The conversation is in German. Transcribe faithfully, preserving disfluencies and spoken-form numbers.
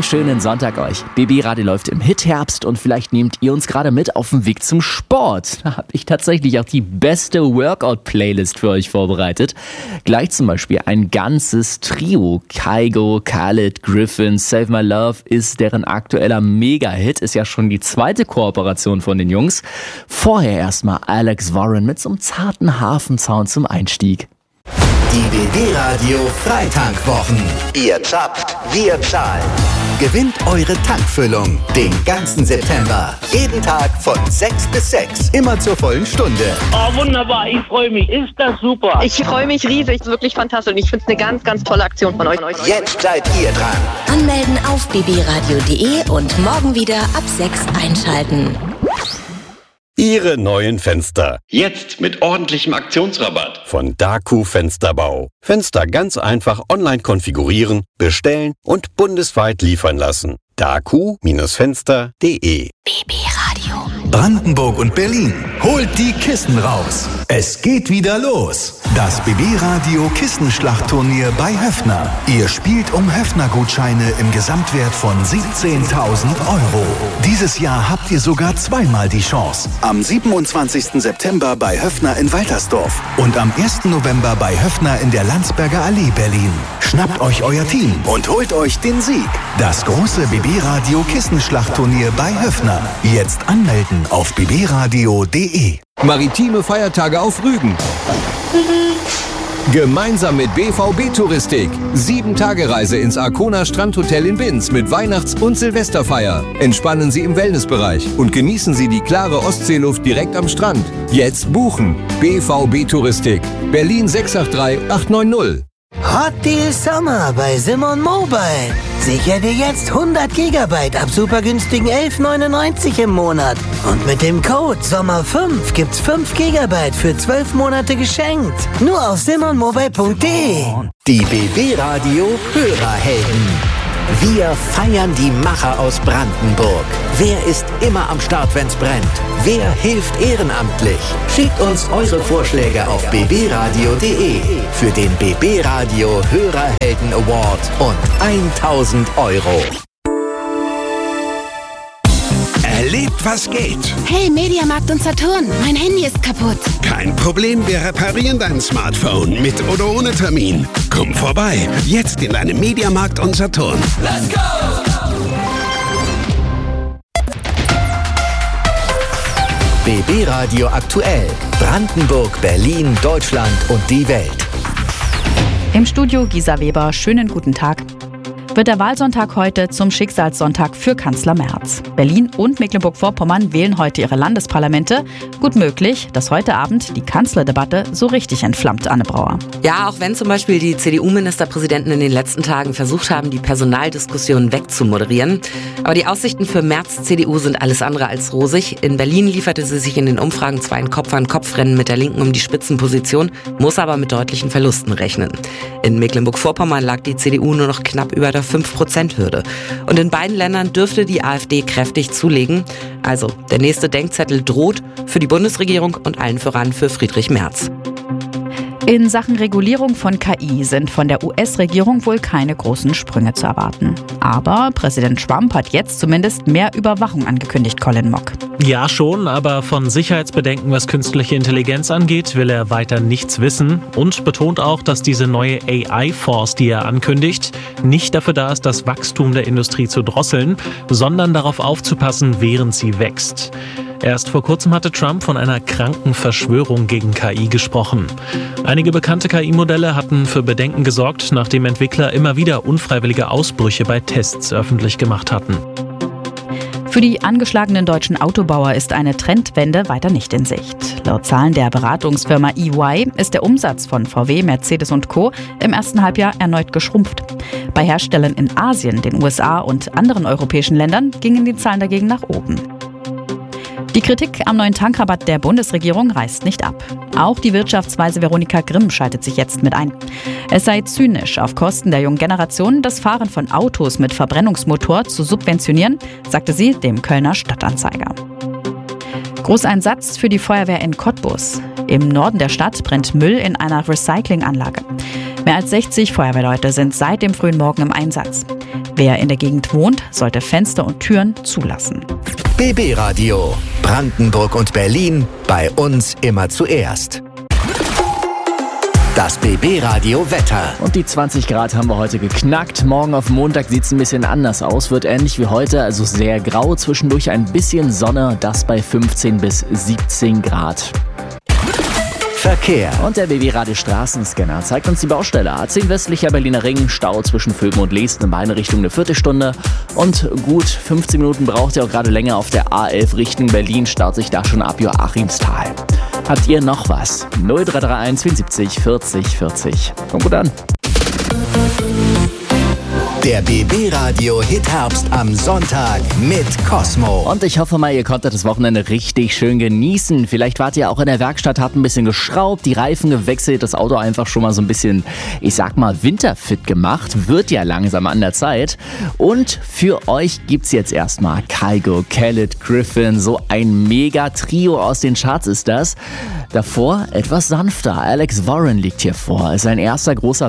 wunderschönen Sonntag euch. B B Radio läuft im Hit-Herbst und vielleicht nehmt ihr uns gerade mit auf dem Weg zum Sport. Da habe ich tatsächlich auch die beste Workout-Playlist für euch vorbereitet. Gleich zum Beispiel ein ganzes Trio. Kygo, Khaled, Griffin, Save My Love ist deren aktueller Mega-Hit. Ist ja schon die zweite Kooperation von den Jungs. Vorher erstmal Alex Warren mit so einem zarten Hafensound zum Einstieg. Die B B Radio Freitankwwochen. Ihr zapft, wir zahlen. Gewinnt eure Tankfüllung den ganzen September. Jeden Tag von sechs bis sechs. Immer zur vollen Stunde. Oh, wunderbar. Ich freue mich. Ist das super. Ich freue mich riesig. Wirklich fantastisch. Und ich finde es eine ganz, ganz tolle Aktion von euch. Jetzt seid ihr dran. Anmelden auf b b radio punkt d e und morgen wieder ab sechs einschalten. Ihre neuen Fenster. Jetzt mit ordentlichem Aktionsrabatt. Von Daku Fensterbau. Fenster ganz einfach online konfigurieren, bestellen und bundesweit liefern lassen. daku Fenster punkt de. B B Radio. Brandenburg und Berlin. Holt die Kissen raus. Es geht wieder los. Das B B Radio Kissenschlachtturnier bei Höffner. Ihr spielt um Höffner-Gutscheine im Gesamtwert von siebzehntausend Euro. Dieses Jahr habt ihr sogar zweimal die Chance. Am siebenundzwanzigsten September bei Höffner in Waltersdorf und am ersten November bei Höffner in der Landsberger Allee, Berlin. Schnappt euch euer Team und holt euch den Sieg. Das große B B Radio Kissenschlachtturnier bei Höffner. Jetzt anmelden auf b b radio punkt d e. Maritime Feiertage auf Rügen. Gemeinsam mit B V B Touristik. Sieben-Tage-Reise ins Arkona Strandhotel in Binz mit Weihnachts- und Silvesterfeier. Entspannen Sie im Wellnessbereich und genießen Sie die klare Ostseeluft direkt am Strand. Jetzt buchen. B V B Touristik. Berlin sechs acht drei acht neun null. Hot Deal Sommer bei Simon Mobile. Sicher dir jetzt hundert Gigabyte ab super günstigen elf neunundneunzig im Monat. Und mit dem Code Sommer fünf gibt's fünf Gigabyte für zwölf Monate geschenkt. Nur auf simon mobile punkt d e. Die B B Radio Hörerhelden. Wir feiern die Macher aus Brandenburg. Wer ist immer am Start, wenn's brennt? Wer hilft ehrenamtlich? Schickt uns eure Vorschläge auf b b radio punkt d e für den B B Radio Hörerhelden Award und tausend Euro. Erlebt, was geht. Hey, Mediamarkt und Saturn, mein Handy ist kaputt. Kein Problem, wir reparieren dein Smartphone mit oder ohne Termin. Komm vorbei, jetzt in deinem Mediamarkt und Saturn. Let's go! B B Radio aktuell. Brandenburg, Berlin, Deutschland und die Welt. Im Studio Gisa Weber, schönen guten Tag. Wird der Wahlsonntag heute zum Schicksalssonntag für Kanzler Merz. Berlin und Mecklenburg-Vorpommern wählen heute ihre Landesparlamente. Gut möglich, dass heute Abend die Kanzlerdebatte so richtig entflammt, Anne Brauer. Ja, auch wenn zum Beispiel die C D U-Ministerpräsidenten in den letzten Tagen versucht haben, die Personaldiskussion wegzumoderieren. Aber die Aussichten für Merz' C D U sind alles andere als rosig. In Berlin lieferte sie sich in den Umfragen zwar ein Kopf-an-Kopf-Rennen mit der Linken um die Spitzenposition, muss aber mit deutlichen Verlusten rechnen. In Mecklenburg-Vorpommern lag die C D U nur noch knapp über der fünf Prozent Hürde. Und in beiden Ländern dürfte die AfD kräftig zulegen. Also, der nächste Denkzettel droht für die Bundesregierung und allen voran für Friedrich Merz. In Sachen Regulierung von K I sind von der U S-Regierung wohl keine großen Sprünge zu erwarten. Aber Präsident Trump hat jetzt zumindest mehr Überwachung angekündigt, Colin Mock. Ja schon, aber von Sicherheitsbedenken, was künstliche Intelligenz angeht, will er weiter nichts wissen und betont auch, dass diese neue A I-Force, die er ankündigt, nicht dafür da ist, das Wachstum der Industrie zu drosseln, sondern darauf aufzupassen, während sie wächst. Erst vor kurzem hatte Trump von einer kranken Verschwörung gegen K I gesprochen. Einige bekannte K I-Modelle hatten für Bedenken gesorgt, nachdem Entwickler immer wieder unfreiwillige Ausbrüche bei Tests öffentlich gemacht hatten. Für die angeschlagenen deutschen Autobauer ist eine Trendwende weiter nicht in Sicht. Laut Zahlen der Beratungsfirma E Y ist der Umsatz von V W, Mercedes und Co. im ersten Halbjahr erneut geschrumpft. Bei Herstellern in Asien, den U S A und anderen europäischen Ländern gingen die Zahlen dagegen nach oben. Die Kritik am neuen Tankrabatt der Bundesregierung reißt nicht ab. Auch die Wirtschaftsweise Veronika Grimm schaltet sich jetzt mit ein. Es sei zynisch, auf Kosten der jungen Generation das Fahren von Autos mit Verbrennungsmotor zu subventionieren, sagte sie dem Kölner Stadtanzeiger. Großeinsatz für die Feuerwehr in Cottbus. Im Norden der Stadt brennt Müll in einer Recyclinganlage. Mehr als sechzig Feuerwehrleute sind seit dem frühen Morgen im Einsatz. Wer in der Gegend wohnt, sollte Fenster und Türen zulassen. B B Radio. Brandenburg und Berlin. Bei uns immer zuerst. Das B B Radio Wetter. Und die zwanzig Grad haben wir heute geknackt. Morgen auf Montag sieht es ein bisschen anders aus. Wird ähnlich wie heute, also sehr grau. Zwischendurch ein bisschen Sonne, das bei fünfzehn bis siebzehn Grad. Verkehr. Und der B B Radio Straßenscanner zeigt uns die Baustelle. A zehn westlicher Berliner Ring, Stau zwischen Vögen und Leesten in beide Richtungen eine Viertelstunde. Und gut fünfzehn Minuten braucht ihr auch gerade länger auf der A elf Richtung Berlin. Staut sich da schon ab Joachimsthal. Habt ihr noch was? null drei drei eins vierundsiebzig vierzig vierzig. Kommt gut an. Der B B Radio Hitherbst am Sonntag mit Cosmo. Und ich hoffe mal, ihr konntet das Wochenende richtig schön genießen. Vielleicht wart ihr auch in der Werkstatt, habt ein bisschen geschraubt, die Reifen gewechselt, das Auto einfach schon mal so ein bisschen, ich sag mal, winterfit gemacht. Wird ja langsam an der Zeit. Und für euch gibt's jetzt erstmal Kygo, Khaled, Griffin. So ein Mega-Trio aus den Charts ist das. Davor etwas sanfter. Alex Warren liegt hier vor. Sein erster großer